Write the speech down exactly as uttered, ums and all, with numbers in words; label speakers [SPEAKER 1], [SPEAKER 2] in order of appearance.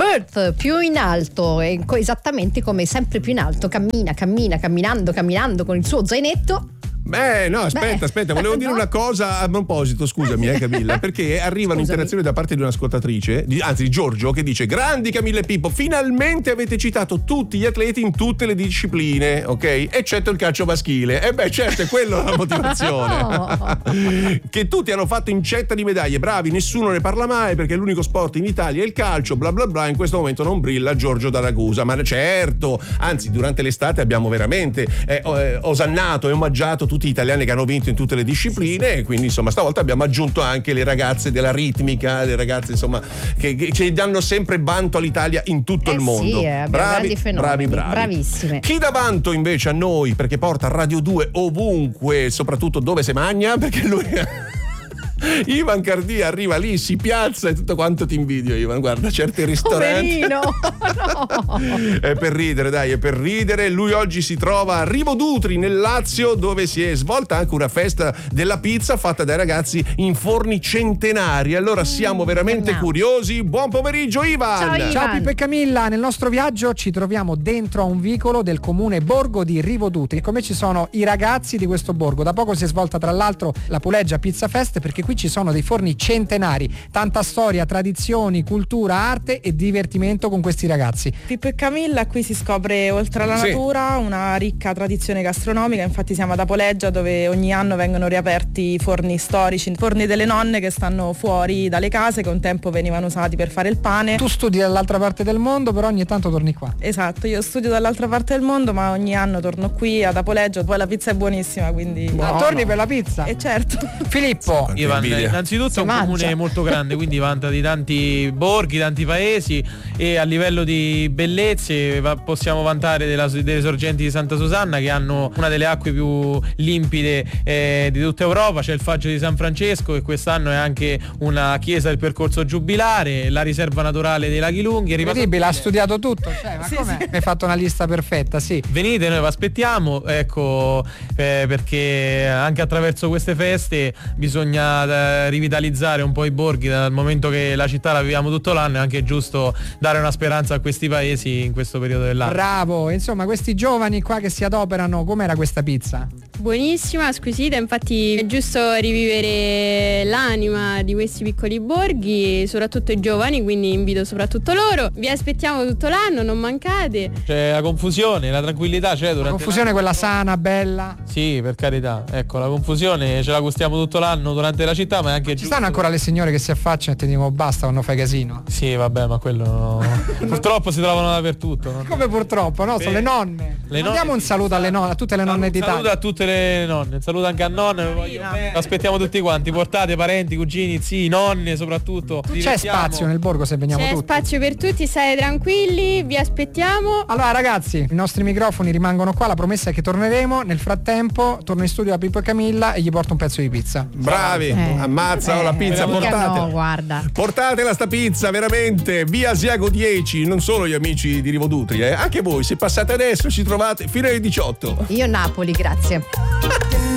[SPEAKER 1] Earth, più in alto, esattamente come sempre più in alto, cammina, cammina, camminando, camminando con il suo zainetto.
[SPEAKER 2] Beh, no, aspetta,
[SPEAKER 1] Beh,
[SPEAKER 2] aspetta, volevo
[SPEAKER 1] no.
[SPEAKER 2] dire una cosa a proposito, scusami, eh, Camilla, perché arriva
[SPEAKER 1] Scusami.
[SPEAKER 2] un'interazione da parte di un'ascoltatrice, di, anzi di Giorgio, che dice: grandi Camilla e Pippo, finalmente avete citato tutti gli atleti in tutte le discipline, ok? Eccetto il calcio maschile. E beh, certo, è quella la motivazione. Che tutti hanno fatto incetta di medaglie, bravi, nessuno ne parla mai perché l'unico sport in Italia è il calcio, bla bla bla, in questo momento non brilla Giorgio da Ragusa. Ma certo, anzi, durante l'estate abbiamo veramente eh, eh, osannato e omaggiato tutti gli italiani che hanno vinto in tutte le discipline, e quindi insomma stavolta abbiamo aggiunto anche le ragazze della ritmica, le ragazze insomma che, che, che danno sempre vanto all'Italia in tutto
[SPEAKER 1] Eh
[SPEAKER 2] il mondo.
[SPEAKER 1] sì, eh,
[SPEAKER 2] bravi, bravi, bravi.
[SPEAKER 1] Bravissime.
[SPEAKER 2] Chi dà vanto invece a noi perché porta Radio due ovunque, soprattutto dove si mangia, perché lui Ivan Cardia arriva lì, si piazza e tutto quanto. Ti invidio, Ivan, guarda, certi ristoranti.
[SPEAKER 1] Poverino, no.
[SPEAKER 2] È per ridere, dai, è per ridere. Lui oggi si trova a Rivodutri, nel Lazio, dove si è svolta anche una festa della pizza fatta dai ragazzi in forni centenari. Allora siamo veramente
[SPEAKER 1] no.
[SPEAKER 2] curiosi. Buon pomeriggio, Ivan.
[SPEAKER 1] Ciao, Ivan.
[SPEAKER 3] Ciao Pippo e Camilla, nel nostro viaggio ci troviamo dentro a un vicolo del comune borgo di Rivodutri. Con me ci sono i ragazzi di questo borgo. Da poco si è svolta tra l'altro la Puleggia Pizza Fest, perché qui ci sono dei forni centenari, tanta storia, tradizioni, cultura, arte e divertimento con questi ragazzi.
[SPEAKER 4] Pippo e Camilla, qui si scopre oltre alla
[SPEAKER 2] Sì.
[SPEAKER 4] natura una ricca tradizione gastronomica. Infatti siamo ad Apoleggia, dove ogni anno vengono riaperti i forni storici, forni delle nonne che stanno fuori dalle case, che un tempo venivano usati per fare il pane.
[SPEAKER 3] Tu studi dall'altra parte del mondo, però ogni tanto torni qua.
[SPEAKER 4] Esatto, io studio dall'altra parte del mondo, ma ogni anno torno qui ad Apoleggia. Poi la pizza è buonissima, quindi
[SPEAKER 3] Ah, torni per la pizza?
[SPEAKER 4] E certo.
[SPEAKER 3] Filippo,
[SPEAKER 2] Ivan,
[SPEAKER 5] Ivan, innanzitutto è un
[SPEAKER 1] mangia.
[SPEAKER 5] comune molto grande, quindi vanta di tanti borghi, tanti paesi, e a livello di bellezze va- possiamo vantare della- delle sorgenti di Santa Susanna, che hanno una delle acque più limpide eh, di tutta Europa. C'è il Faggio di San Francesco, che quest'anno è anche una chiesa del percorso giubilare, la riserva naturale dei Laghi Lunghi. È rimasto-
[SPEAKER 3] incredibile, ha studiato tutto. Cioè, ma
[SPEAKER 4] Sì,
[SPEAKER 3] com'è?
[SPEAKER 4] sì.
[SPEAKER 3] Mi hai fatto una lista perfetta, sì.
[SPEAKER 5] Venite, noi vi aspettiamo, ecco, eh, perché anche attraverso queste feste bisogna eh, rivitalizzare un po' i borghi, dal momento che la città la viviamo tutto l'anno. È anche giusto dare una speranza a questi paesi in questo periodo dell'anno.
[SPEAKER 3] Bravo, insomma, questi giovani qua che si adoperano, com'era questa pizza?
[SPEAKER 6] Buonissima, squisita, infatti è giusto rivivere l'anima di questi piccoli borghi, soprattutto i giovani, quindi invito soprattutto loro. Vi aspettiamo tutto l'anno, non mancate.
[SPEAKER 5] C'è la confusione, la tranquillità c'è durante
[SPEAKER 3] La confusione quella sana, bella.
[SPEAKER 5] Sì, per carità, ecco, la confusione ce la gustiamo tutto l'anno durante la città, ma è anche
[SPEAKER 3] Ci
[SPEAKER 5] giusto.
[SPEAKER 3] stanno ancora le signore che si affacciano e ti dicono basta quando fai casino.
[SPEAKER 5] Sì, vabbè, ma quello purtroppo si trovano dappertutto. non-
[SPEAKER 3] Come purtroppo, no? Sono
[SPEAKER 5] Beh,
[SPEAKER 3] le nonne.
[SPEAKER 5] le
[SPEAKER 3] Mandiamo
[SPEAKER 5] nonne
[SPEAKER 3] un
[SPEAKER 5] sì,
[SPEAKER 3] saluto alle nonne, a tutte le nonne
[SPEAKER 5] Un
[SPEAKER 3] d'Italia.
[SPEAKER 5] saluto a tutte le nonne, un saluto anche a nonne. voglio bene. Aspettiamo tutti quanti, portate parenti, cugini, zii, nonne soprattutto.
[SPEAKER 3] C'è
[SPEAKER 5] Divertiamo.
[SPEAKER 3] spazio nel borgo se veniamo
[SPEAKER 6] C'è
[SPEAKER 3] tutti.
[SPEAKER 6] spazio per tutti, state tranquilli, vi aspettiamo.
[SPEAKER 3] Allora ragazzi, i nostri microfoni rimangono qua, la promessa è che torneremo. Nel frattempo torno in studio da Pippo e Camilla e gli porto un pezzo di pizza.
[SPEAKER 2] Bravi,
[SPEAKER 1] Eh.
[SPEAKER 2] ammazza
[SPEAKER 1] Eh,
[SPEAKER 2] la pizza,
[SPEAKER 1] mica
[SPEAKER 2] portate.
[SPEAKER 1] no, guarda.
[SPEAKER 2] Portatela sta pizza, veramente. Via Asiago dieci, non solo gli amici di Rivodutri, eh. Anche voi, se passate adesso ci trovate fino alle diciotto.
[SPEAKER 1] Io Napoli, grazie.